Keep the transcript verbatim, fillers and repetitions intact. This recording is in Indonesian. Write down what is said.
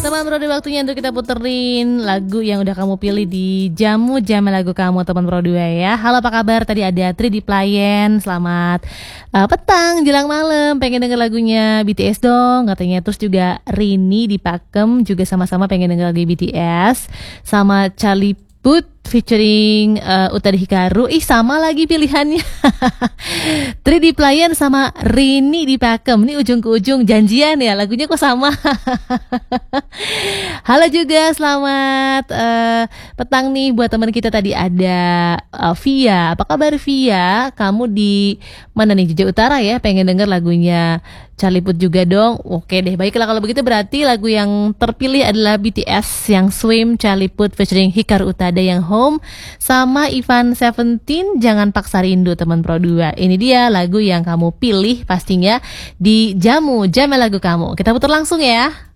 Teman Prodi, waktunya untuk kita puterin lagu yang udah kamu pilih di Jamu Jammel Lagu Kamu, teman Prodi ya. Halo, apa kabar? Tadi ada Tri di Playen. Selamat uh, petang jelang malam. Pengen denger lagunya B T S dong katanya. Terus juga Rini di Pakem juga sama-sama pengen denger lagu B T S. Sama Charlie Puth featuring uh, Utada Hikaru. Ih, sama lagi pilihannya. Tri di Playen sama Rini di Pakem. Ini ujung ke ujung janjian ya, lagunya kok sama. Halo juga, selamat uh, petang nih buat teman kita. Tadi ada uh, Via. Apa kabar Via? Kamu di mana nih? Jogja Utara ya? Pengen denger lagunya Charlie Puth juga dong. Oke deh, baiklah kalau begitu berarti lagu yang terpilih adalah B T S yang Swim, Charlie Puth featuring Hikaru Utada yang Home, sama Ivan Seventeen Jangan Paksa Rindu, teman Pro dua. Ini dia lagu yang kamu pilih pastinya di Jamu Jammel Lagu Kamu. Kita putar langsung ya.